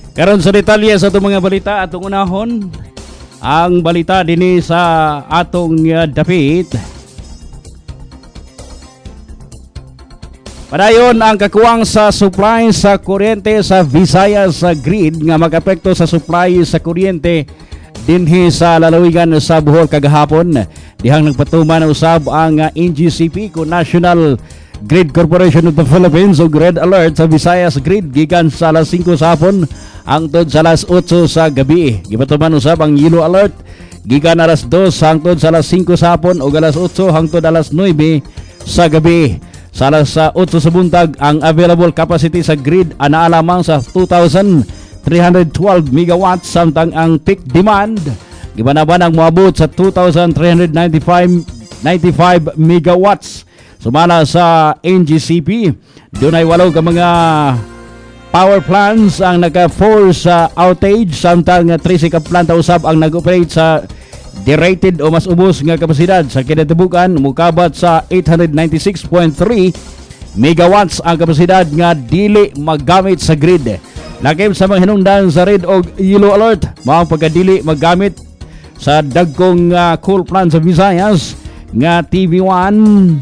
Karon sa detalye sa itong mga balita atong unahon, ang balita dinhi sa atong dapit. Padayon ang kakuwang sa supply sa kuryente sa Visayas grid nga mag-apekto sa supply sa kuryente dinhi sa lalawigan sa Bohol kagahapon. Dihang nagpatuman usab ang NGCP ko National Grid Corporation of the Philippines o Red Alert sa Visayas grid gikan sa alas 5 sa hapon hangtod sa alas 8 sa gabi. Gipatuman usab ang Yellow Alert gikan alas 2 hangtod sa alas 5 sa hapon o alas 8 hangtod alas 9 sa gabi. Sa alas 8 sa buntag, ang available capacity sa grid ana lamang sa 2,312 megawatts samtang ang peak demand gibanaban ang moabot sa 2,395 megawatts. Sumala sa NGCP, doon ay 8 ka mga power plants ang naka-force outage samtang 13 ka planta usab ang nag-operate sa derated o mas ubos nga kapasidad. Sa kinatibukan, mukabat sa 896.3 megawatts ang kapasidad nga dili magamit sa grid. Lakip sa mga hinungdan sa red o yellow alert, mga pagkadili magamit sa dagkong coal plant sa Visayas nga TVI1,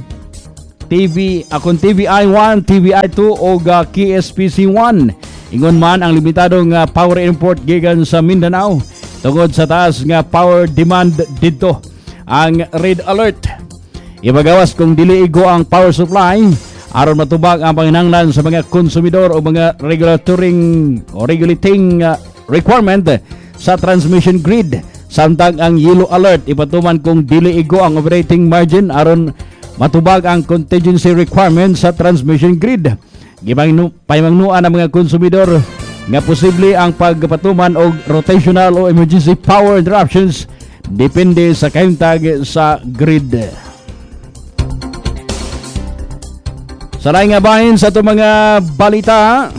TVI2 o KSPC1. Ingon man ang limitadong power import gikan sa Mindanao tungod sa taas nga power demand dito. Ang red alert ibagawas kung dili igo ang power supply aron matubag ang panginahanglan sa mga konsumidor o mga regulating requirement sa transmission grid. Samtang ang yellow alert ipatuman kung dili igo ang operating margin aron matubag ang contingency requirement sa transmission grid. Pahimangnuan ang mga konsumidor nga posible ang pagpatuman og rotational o emergency power interruptions depende sa kahimtang sa grid. Sa laing nga bahin sa itong mga balita,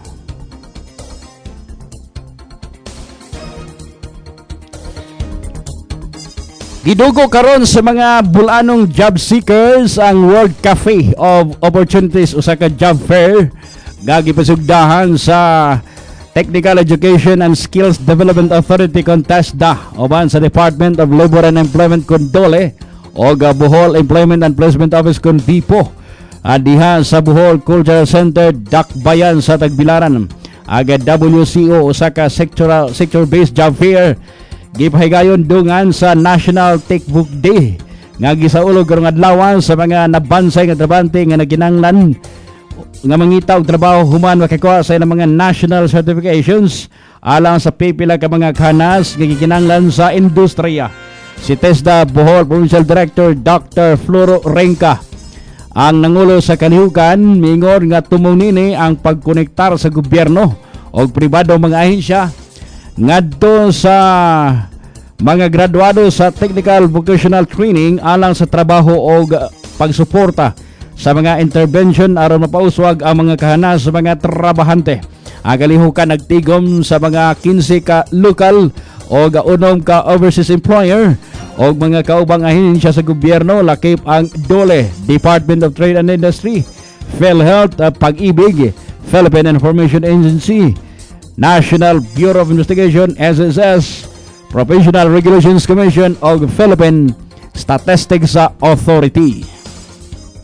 gidugo karon sa mga bulanong job seekers ang World Cafe of Opportunities usa ka job fair nga gipasugdahan sa Technical Education and Skills Development Authority TESDA uban sa Department of Labor and Employment kon DOLE o Bohol Employment and Placement Office kon BIPO. Diha sa Bohol Cultural Center Dakbayan sa Tagbilaran. Aga WCO usa ka sector-based job fair gipahigayon dungan sa National Textbook Day nga gisaulog karong adlaw sa mga nabansay nga trabante nga naginanglan nga mangita og trabaho human makakuha sa ilang mga national certifications alang sa pipila ka mga kanas nga gikinanglan sa industriya. Si TESDA Bohol Provincial Director Dr. Floro Renca ang nangulo sa kalihukan mingon nga tumong nini ang pagkonektar sa gobyerno o pribado mga ahensya ngadto sa mga graduado sa technical vocational training alang sa trabaho o pagsuporta sa mga intervention aron mapauswag ang mga kahanas sa mga trabahante. Ang kalihukan nagtigom sa mga 15 ka local o gaunom ka overseas employer o mga kaubang ahensya sa gobyerno lakip ang DOLE, Department of Trade and Industry, PhilHealth, Pag-ibig, Philippine Information Agency, National Bureau of Investigation, SSS, Professional Regulations Commission o Philippine Statistics Authority.